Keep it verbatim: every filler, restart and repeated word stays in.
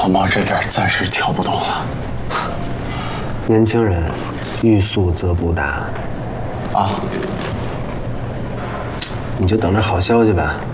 黄毛这边暂时撬不动了。 年轻人，欲速则不达。 啊， 你就等着好消息吧。